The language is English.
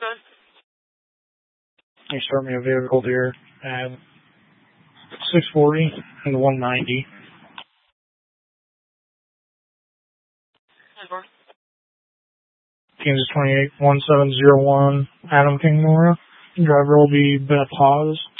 You start me a vehicle here at 640 and 190. Kansas 28 1701, Adam King Nora. Driver will be Beth Hawes.